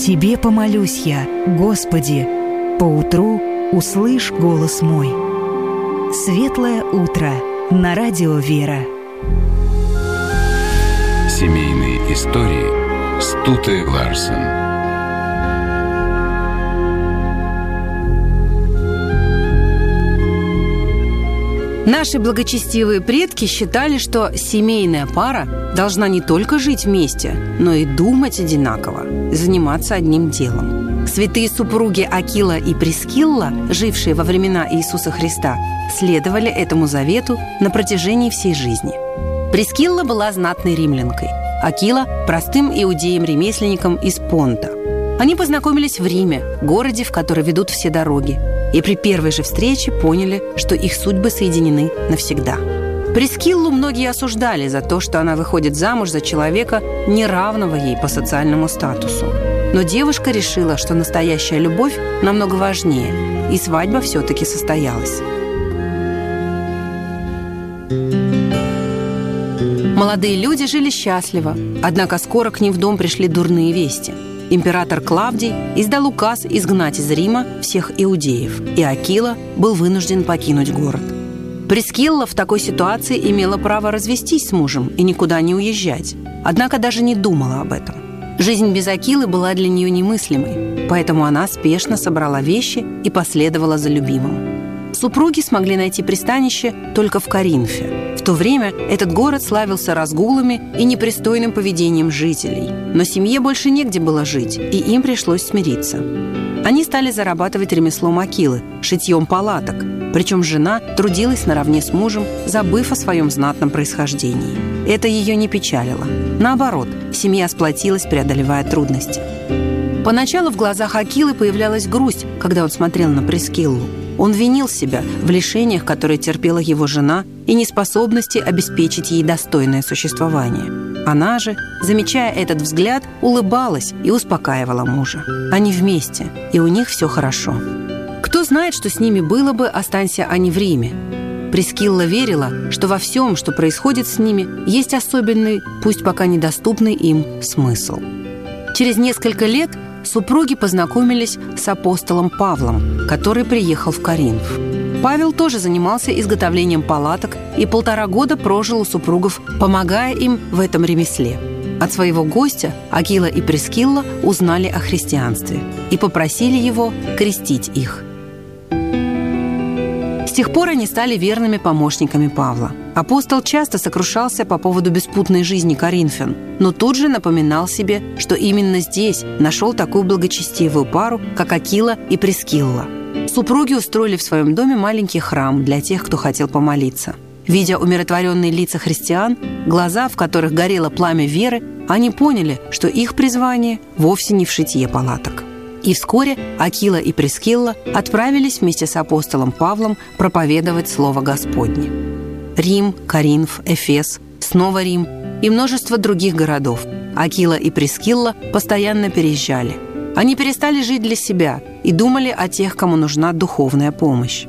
Тебе помолюсь я, Господи, поутру услышь голос мой. Светлое утро на радио «Вера». Семейные истории с Туте Ларсен. Наши благочестивые предки считали, что семейная пара должна не только жить вместе, но и думать одинаково, заниматься одним делом. Святые супруги Акила и Прискилла, жившие во времена Иисуса Христа, следовали этому завету на протяжении всей жизни. Прискилла была знатной римлянкой, Акила – простым иудеем-ремесленником из Понта. Они познакомились в Риме, городе, в который ведут все дороги, и при первой же встрече поняли, что их судьбы соединены навсегда. Прискиллу многие осуждали за то, что она выходит замуж за человека, неравного ей по социальному статусу. Но девушка решила, что настоящая любовь намного важнее, и свадьба все-таки состоялась. Молодые люди жили счастливо, однако скоро к ним в дом пришли дурные вести. Император Клавдий издал указ изгнать из Рима всех иудеев, и Акила был вынужден покинуть город. Прискилла в такой ситуации имела право развестись с мужем и никуда не уезжать, однако даже не думала об этом. Жизнь без Акилы была для нее немыслимой, поэтому она спешно собрала вещи и последовала за любимым. Супруги смогли найти пристанище только в Коринфе. В то время этот город славился разгулами и непристойным поведением жителей. Но семье больше негде было жить, и им пришлось смириться. Они стали зарабатывать ремеслом Акилы, шитьем палаток. Причем жена трудилась наравне с мужем, забыв о своем знатном происхождении. Это ее не печалило. Наоборот, семья сплотилась, преодолевая трудности. Поначалу в глазах Акилы появлялась грусть, когда он смотрел на Прискиллу. Он винил себя в лишениях, которые терпела его жена, и неспособности обеспечить ей достойное существование. Она же, замечая этот взгляд, улыбалась и успокаивала мужа. Они вместе, и у них все хорошо. Кто знает, что с ними было бы, останься они в Риме. Прискилла верила, что во всем, что происходит с ними, есть особенный, пусть пока недоступный им, смысл. Через несколько лет супруги познакомились с апостолом Павлом, который приехал в Коринф. Павел тоже занимался изготовлением палаток и 1,5 года прожил у супругов, помогая им в этом ремесле. От своего гостя Акила и Прискилла узнали о христианстве и попросили его крестить их. С тех пор они стали верными помощниками Павла. Апостол часто сокрушался по поводу беспутной жизни коринфян, но тут же напоминал себе, что именно здесь нашел такую благочестивую пару, как Акила и Прискилла. Супруги устроили в своем доме маленький храм для тех, кто хотел помолиться. Видя умиротворенные лица христиан, глаза, в которых горело пламя веры, они поняли, что их призвание вовсе не в шитье палаток. И вскоре Акила и Прискилла отправились вместе с апостолом Павлом проповедовать Слово Господне. Рим, Коринф, Эфес, снова Рим и множество других городов. Акила и Прискилла постоянно переезжали. Они перестали жить для себя и думали о тех, кому нужна духовная помощь.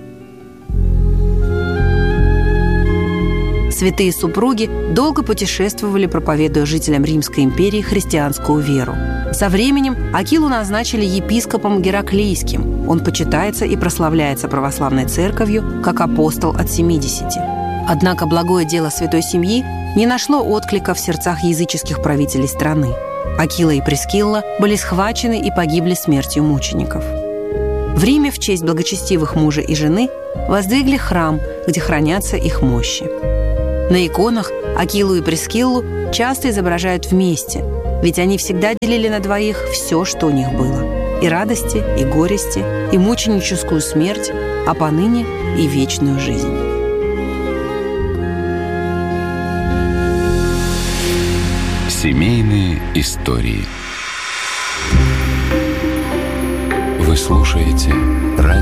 Святые супруги долго путешествовали, проповедуя жителям Римской империи христианскую веру. Со временем Акилу назначили епископом Гераклийским. Он почитается и прославляется православной церковью как апостол от 70. Однако благое дело святой семьи не нашло отклика в сердцах языческих правителей страны. Акила и Прискилла были схвачены и погибли смертью мучеников. В Риме в честь благочестивых мужа и жены воздвигли храм, где хранятся их мощи. На иконах Акилу и Прискиллу часто изображают вместе, ведь они всегда делили на двоих все, что у них было. И радости, и горести, и мученическую смерть, а поныне и вечную жизнь. Семейные истории. Вы слушаете